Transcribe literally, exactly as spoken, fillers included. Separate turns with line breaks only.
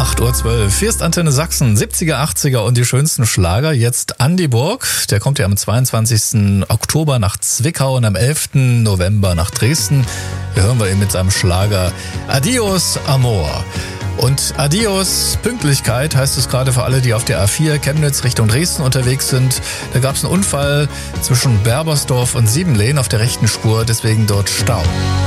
acht Uhr zwölf. Hier ist Antenne Sachsen, siebziger, achtziger und die schönsten Schlager. Jetzt Andi Burg, der kommt ja am zweiundzwanzigsten Oktober nach Zwickau und am elften November nach Dresden. Hier hören wir ihn mit seinem Schlager Adios Amor. Und Adios Pünktlichkeit heißt es gerade für alle, die auf der A vier Chemnitz Richtung Dresden unterwegs sind. Da gab es einen Unfall zwischen Berbersdorf und Siebenlehn auf der rechten Spur, deswegen dort Stau.